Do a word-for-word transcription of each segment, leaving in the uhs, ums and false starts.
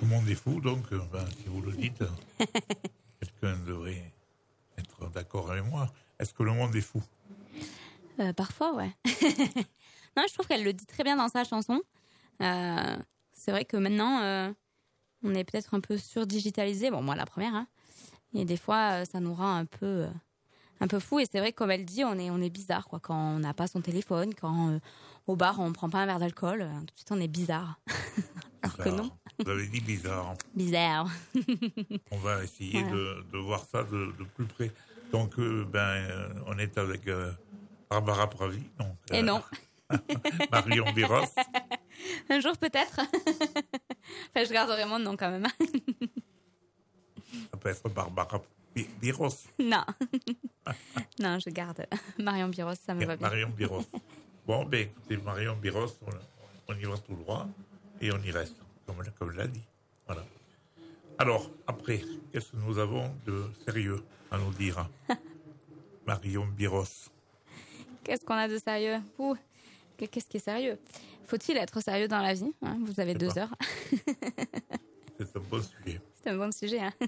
Tout le monde est fou, donc euh, ben, si vous le dites, quelqu'un devrait être d'accord avec moi. Est-ce que le monde est fou? euh, Parfois, ouais. Non, je trouve qu'elle le dit très bien dans sa chanson. Euh, c'est vrai que maintenant, euh, on est peut-être un peu surdigitalisé. Bon, moi, la première, hein. Et des fois, euh, ça nous rend un peu, euh, un peu fou. Et c'est vrai que, comme elle dit, on est, on est bizarre, quoi. Quand on n'a pas son téléphone, quand euh, au bar, on prend pas un verre d'alcool, euh, tout de suite, on est bizarre. Alors que non. Vous avez dit bizarre. Bizarre. On va essayer Voilà. de, de voir ça de, de plus près. Donc, euh, ben, euh, on est avec euh, Barbara Pravi. Donc, Et euh, non. Marion Biros. Un jour, peut-être. Enfin, je garderai mon nom, quand même. Ça peut être Barbara Bi- Biros. Non. Non, je garde Marion Biros, ça me va bien. Marion Biros. Bon, ben, écoutez, Marion Biros, on, on y va tout droit et on y reste, comme, comme je l'ai dit. Voilà. Alors, après, qu'est-ce que nous avons de sérieux à nous dire? Marion Biros. Qu'est-ce qu'on a de sérieux? Ouh, qu'est-ce qui est sérieux? Faut-il être sérieux dans la vie, hein? Vous avez deux pas. heures. C'est un bon sujet. C'est un bon sujet, hein.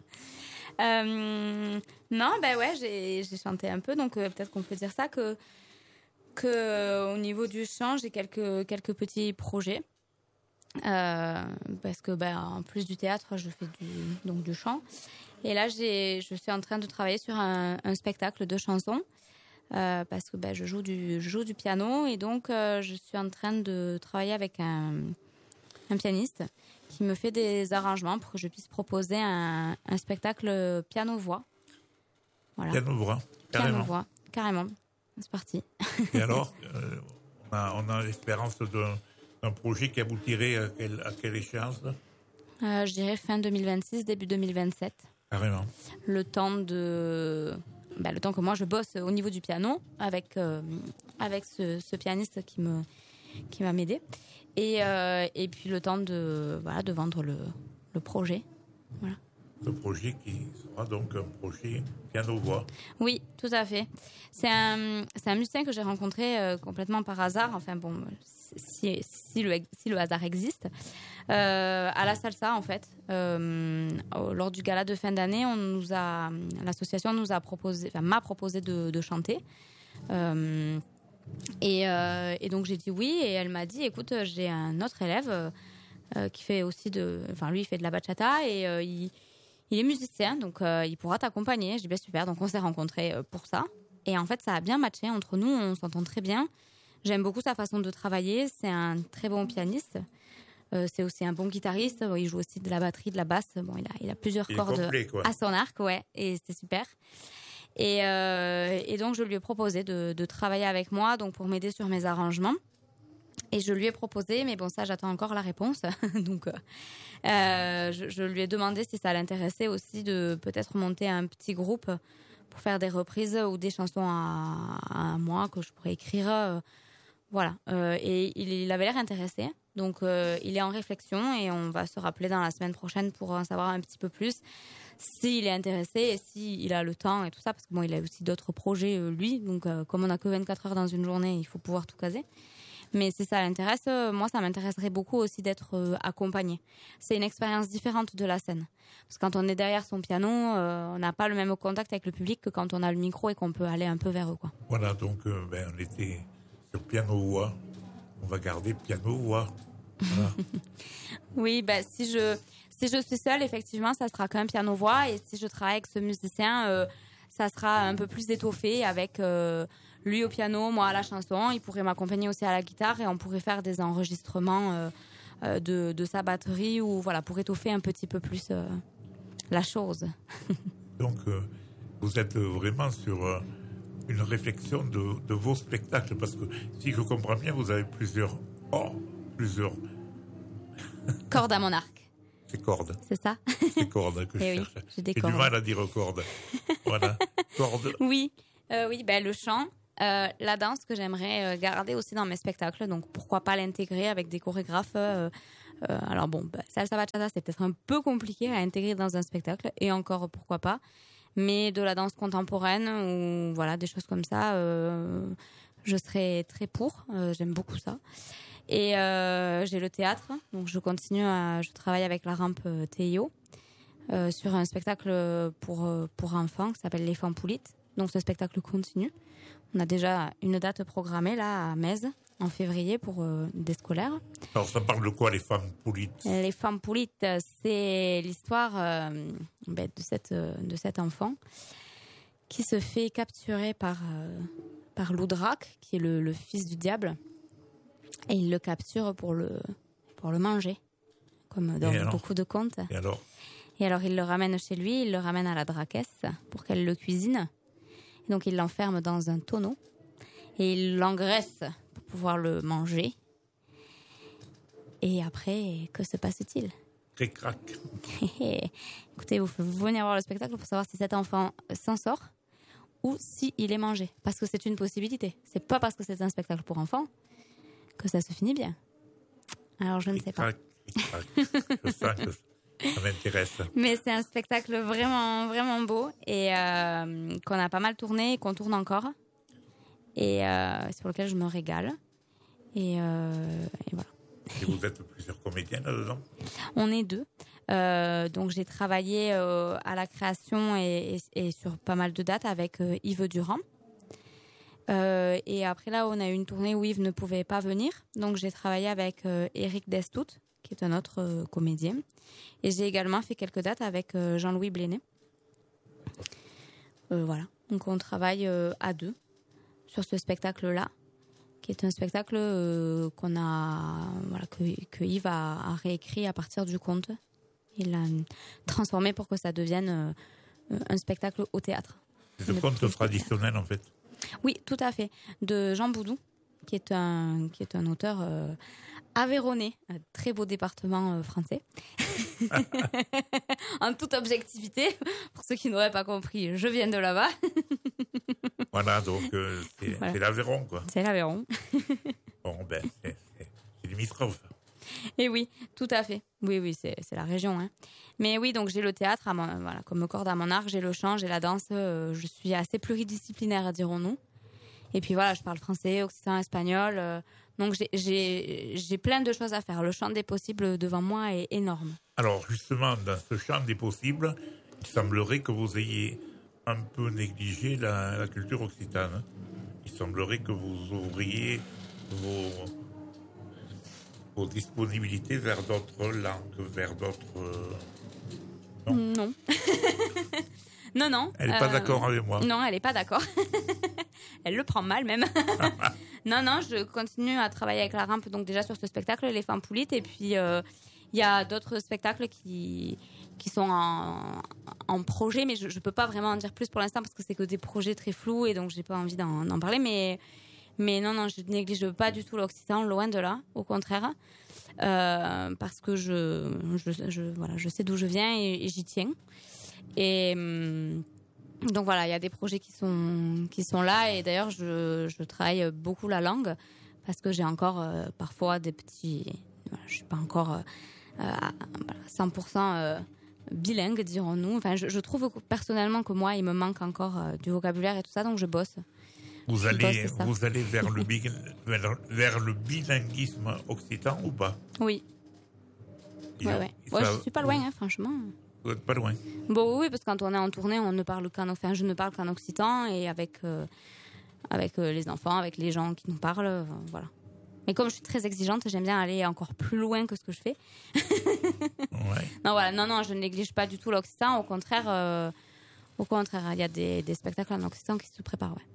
euh, non, ben ouais, j'ai, j'ai chanté un peu, donc euh, peut-être qu'on peut dire ça, que, que euh, au niveau du chant, j'ai quelques, quelques petits projets. Euh, parce que ben, en plus du théâtre, je fais du, donc du chant. Et là, j'ai, je suis en train de travailler sur un, un spectacle de chansons. Euh, parce que ben, je joue du je joue du piano et donc euh, je suis en train de travailler avec un, un pianiste qui me fait des arrangements pour que je puisse proposer un, un spectacle piano-voix. Voilà. Piano-voix, carrément. Piano-voix, carrément. C'est parti. Et alors, euh, on a, on a l'espérance d'un, d'un projet qui aboutirait à quelle, à quelle échéance là euh, Je dirais fin deux mille vingt-six, début deux mille vingt-sept. Carrément. Le temps de... Ben, le temps que moi je bosse au niveau du piano avec euh, avec ce, ce pianiste qui me qui va m'aider et euh, et puis le temps de voilà de vendre le le projet. Voilà. Le projet qui sera donc un projet piano-voix. Oui, tout à fait. C'est un c'est un musicien que j'ai rencontré euh, complètement par hasard. Enfin bon, si si le si le hasard existe. Euh, à la salsa en fait, euh, lors du gala de fin d'année, on nous a, l'association nous a proposé, enfin m'a proposé de, de chanter, euh, et, euh, et donc j'ai dit oui, et elle m'a dit écoute, j'ai un autre élève euh, qui fait aussi de, enfin lui il fait de la bachata et euh, il, il est musicien, donc euh, il pourra t'accompagner. Je dis ben super, donc on s'est rencontrés pour ça, et en fait ça a bien matché entre nous, on s'entend très bien. J'aime beaucoup sa façon de travailler, c'est un très bon pianiste. Euh, c'est aussi un bon guitariste. Il joue aussi de la batterie, de la basse. Bon, il a, il a plusieurs Il est cordes complet, quoi. à son arc, ouais, et c'était super. Et, euh, et donc, je lui ai proposé de, de travailler avec moi, donc pour m'aider sur mes arrangements. Et je lui ai proposé, mais bon, ça, j'attends encore la réponse. donc, euh, je, je lui ai demandé si ça l'intéressait aussi de peut-être monter un petit groupe pour faire des reprises ou des chansons à, à moi que je pourrais écrire. Euh, voilà. Euh, et il, il avait l'air intéressé. Donc, euh, il est en réflexion et on va se rappeler dans la semaine prochaine pour en savoir un petit peu plus s'il est intéressé et s'il a le temps et tout ça. Parce que bon, il a aussi d'autres projets, euh, lui. Donc, euh, comme on n'a que vingt-quatre heures dans une journée, il faut pouvoir tout caser. Mais si ça l'intéresse, euh, moi, ça m'intéresserait beaucoup aussi d'être euh, accompagnée. C'est une expérience différente de la scène. Parce que quand on est derrière son piano, euh, on n'a pas le même contact avec le public que quand on a le micro et qu'on peut aller un peu vers eux, quoi. Voilà, donc euh, ben, on était sur piano-voix. On va garder piano-voix. Voilà. Oui, bah, si je, si je suis seule, effectivement, ça sera qu'un piano-voix. Et si je travaille avec ce musicien, euh, ça sera un peu plus étoffé avec euh, lui au piano, moi à la chanson. Il pourrait m'accompagner aussi à la guitare et on pourrait faire des enregistrements euh, euh, de, de sa batterie ou voilà, pour étoffer un petit peu plus euh, la chose. Donc, euh, vous êtes vraiment sur euh, une réflexion de, de vos spectacles, parce que si je comprends bien, vous avez plusieurs, oh, plusieurs cordes à mon arc. C'est cordes. C'est ça. C'est cordes que je oui, cherche. J'ai, des j'ai cordes. du mal à dire cordes. Voilà, cordes. Oui, euh, oui, ben le chant. Euh, la danse que j'aimerais garder aussi dans mes spectacles, donc pourquoi pas l'intégrer avec des chorégraphes. Euh, euh, alors bon, bah, salsa bachata, c'est peut-être un peu compliqué à intégrer dans un spectacle, et encore pourquoi pas. Mais de la danse contemporaine ou voilà des choses comme ça, euh, je serais très pour. Euh, j'aime beaucoup ça. Et euh, j'ai le théâtre, donc je continue à, je travaille avec la rampe T I O euh, sur un spectacle pour, pour enfants qui s'appelle Les Fampoulites. Donc ce spectacle continue. On a déjà une date programmée là à Metz en février pour euh, des scolaires. Alors ça parle de quoi, les Fampoulites? Les Fampoulites, c'est l'histoire euh, ben, de, cette, de cet enfant qui se fait capturer par, euh, par Loudrac, qui est le, le fils du diable. Et il le capture pour le, pour le manger, comme dans beaucoup de contes. Et alors Et alors il le ramène chez lui, il le ramène à la draquesse pour qu'elle le cuisine. Et donc il l'enferme dans un tonneau et il l'engraisse pour pouvoir le manger. Et après, que se passe-t-il? Cric-crac. Écoutez, vous pouvez venir voir le spectacle pour savoir si cet enfant s'en sort ou s'il est mangé. Parce que c'est une possibilité. C'est pas parce que c'est un spectacle pour enfants que ça se finit bien. Alors je ne sais pas. Je sens que ça m'intéresse. Mais c'est un spectacle vraiment, vraiment beau et euh, qu'on a pas mal tourné et qu'on tourne encore. Et euh, sur lequel je me régale. Et, euh, et voilà. Et vous êtes plusieurs comédiennes là-dedans? On est deux. Euh, donc j'ai travaillé euh, à la création et, et, et sur pas mal de dates avec euh, Yves Durand. Euh, et après là, on a eu une tournée où Yves ne pouvait pas venir. Donc j'ai travaillé avec euh, Éric Destout, qui est un autre euh, comédien. Et j'ai également fait quelques dates avec euh, Jean-Louis Blénet. Euh, voilà. Donc on travaille euh, à deux sur ce spectacle-là, qui est un spectacle euh, qu'on a, voilà, que, que Yves a, a réécrit à partir du conte. Il l'a transformé pour que ça devienne euh, un spectacle au théâtre. C'est le conte traditionnel en fait. Oui, tout à fait. De Jean Boudou, qui est un, qui est un auteur euh, aveyronnais, un très beau département euh, français. En toute objectivité, pour ceux qui n'auraient pas compris, je viens de là-bas. Voilà, donc euh, c'est, voilà. C'est l'Aveyron, quoi. C'est l'Aveyron. Bon, ben, c'est, c'est, c'est limitrophe. Et oui, tout à fait. Oui, oui, c'est, c'est la région. Hein. Mais oui, donc j'ai le théâtre à mon, voilà, comme corde à mon arc, j'ai le chant, j'ai la danse. Euh, je suis assez pluridisciplinaire, dirons-nous. Et puis voilà, je parle français, occitan, espagnol. Euh, donc j'ai, j'ai, j'ai plein de choses à faire. Le champ des possibles devant moi est énorme. Alors justement, dans ce champ des possibles, il semblerait que vous ayez un peu négligé la, la culture occitane. Il semblerait que vous ouvriez vos, vos disponibilités vers d'autres langues, vers d'autres... Euh... Non. Non. non, non. Elle n'est pas euh... d'accord avec moi. Non, elle n'est pas d'accord. Elle le prend mal même. non, non, je continue à travailler avec la rampe, donc déjà sur ce spectacle, Les Fampoulites, et puis il euh, y a d'autres spectacles qui... qui sont en, en projet, mais je ne peux pas vraiment en dire plus pour l'instant parce que c'est que des projets très flous et donc je n'ai pas envie d'en, d'en parler. Mais, mais non, non, je ne néglige pas du tout l'occitan, loin de là, au contraire, euh, parce que je, je, je, voilà, je sais d'où je viens et, et j'y tiens. Et hum, donc voilà, il y a des projets qui sont, qui sont là et d'ailleurs, je, je travaille beaucoup la langue parce que j'ai encore euh, parfois des petits... Voilà, je ne suis pas encore euh, à cent pour cent... Euh, bilingue, dirons-nous. Enfin, je, je trouve personnellement que moi, il me manque encore euh, du vocabulaire et tout ça, donc je bosse. Vous je allez, bosse vous allez vers le, bi- vers, vers le bilinguisme occitan ou pas? Oui. Il ouais, a, ouais. ouais ça, je suis pas loin, hein, franchement. Vous n'êtes pas loin. Bon, oui, parce que quand on est en tournée, on ne parle qu'en, enfin, je ne parle qu'en occitan et avec, euh, avec euh, les enfants, avec les gens qui nous parlent, euh, voilà. Mais comme je suis très exigeante, j'aime bien aller encore plus loin que ce que je fais. Ouais. Non, voilà, non, non, je ne néglige pas du tout l'occitan. Au contraire, euh, au contraire, il y a des, des spectacles en occitan qui se préparent. Ouais.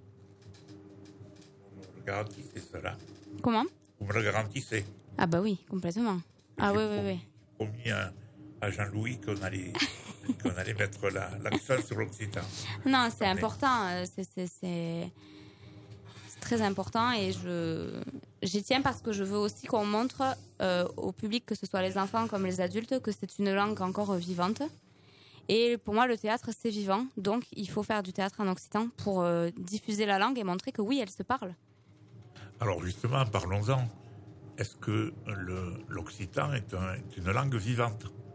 Vous me garantissez cela? Comment? Vous me le garantissez? Ah bah oui, complètement. Ah oui, oui, oui. J'ai promis à, à Jean-Louis qu'on allait, qu'on allait mettre la, l'accent sur l'occitan. Non, c'est important. C'est, c'est, c'est... très important et je j'y tiens parce que je veux aussi qu'on montre euh, au public, que ce soit les enfants comme les adultes, que c'est une langue encore vivante. Et pour moi, le théâtre, c'est vivant. Donc, il faut faire du théâtre en occitan pour euh, diffuser la langue et montrer que oui, elle se parle. Alors justement, parlons-en. Est-ce que le, l'occitan est, un, est une langue vivante?